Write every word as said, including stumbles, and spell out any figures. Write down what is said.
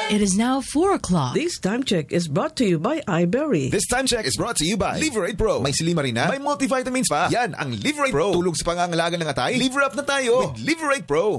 It is now four o'clock. This time check is brought to you by iBerry. This time check is brought to you by Liverate Pro. May silimarina, may multivitamins pa. Yan ang Liverate Pro. Tulong sa pangangalaga ng atay. Liver up na tayo with Liverate Pro.